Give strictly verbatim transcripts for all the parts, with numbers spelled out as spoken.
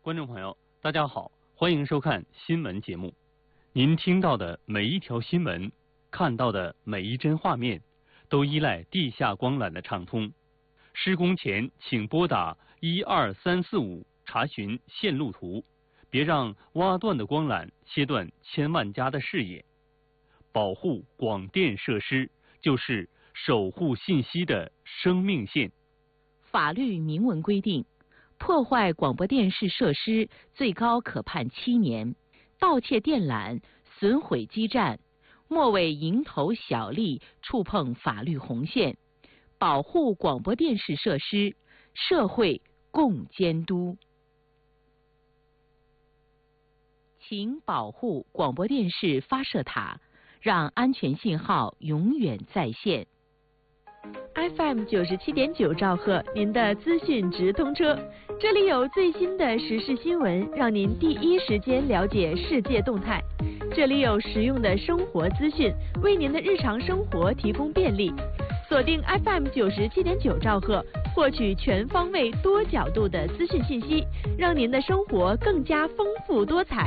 观众朋友，大家好，欢迎收看新闻节目。您听到的每一条新闻，看到的每一帧画面，都依赖地下光缆的畅通。施工前，请拨打一二三四五查询线路图，别让挖断的光缆切断千万家的视野。保护广电设施，就是守护信息的生命线。 法律明文规定，破坏广播电视设施最高可判七年，盗窃电缆、损毁基站，莫为蝇头小利触碰法律红线。保护广播电视设施，社会共监督。请保护广播电视发射塔，让安全信号永远在线。 F M 九十七点九兆赫，您的资讯直通车，这里有最新的时事新闻，让您第一时间了解世界动态。这里有实用的生活资讯，为您的日常生活提供便利。锁定 F M 九十七点九兆赫，获取全方位、多角度的资讯信息，让您的生活更加丰富多彩。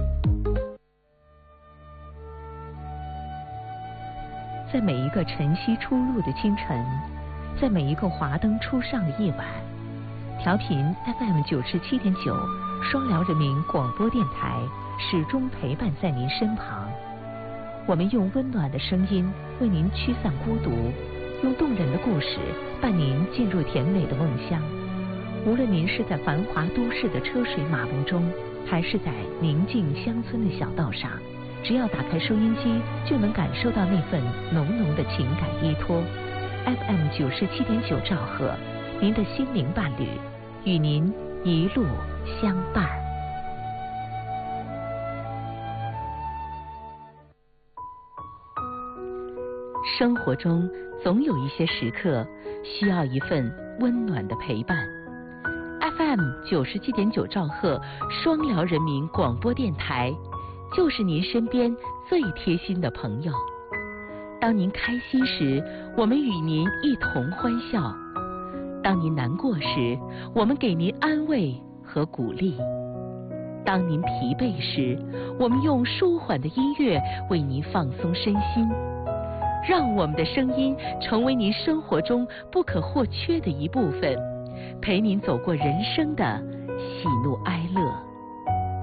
在每一个晨曦初露的清晨，在每一个华灯初上的夜晚，调频 F M 九十七点九双辽人民广播电台始终陪伴在您身旁。我们用温暖的声音为您驱散孤独，用动人的故事伴您进入甜美的梦乡。无论您是在繁华都市的车水马龙中，还是在宁静乡村的小道上，只要打开收音机，就能感受到那份浓浓的情感依托。F M 九十七点九兆赫，您的心灵伴侣，与您一路相伴。生活中总有一些时刻需要一份温暖的陪伴。F M 九十七点九兆赫，双辽人民广播电台，就是您身边最贴心的朋友。当您开心时，我们与您一同欢笑；当您难过时，我们给您安慰和鼓励；当您疲惫时，我们用舒缓的音乐为您放松身心。让我们的声音成为您生活中不可或缺的一部分，陪您走过人生的喜怒哀乐。